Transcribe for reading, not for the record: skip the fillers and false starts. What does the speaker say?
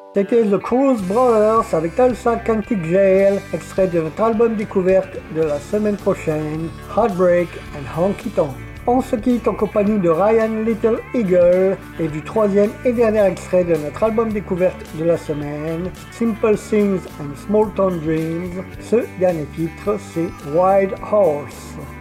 C'était The Cruise Brothers avec Tulsa Cantic Jail, extrait de notre album découverte de la semaine prochaine, Heartbreak and Honky Tonk. On se quitte en compagnie de Ryan Little Eagle et du troisième et dernier extrait de notre album découverte de la semaine, Simple Things and Small Town Dreams. Ce dernier titre, c'est Wild Horse.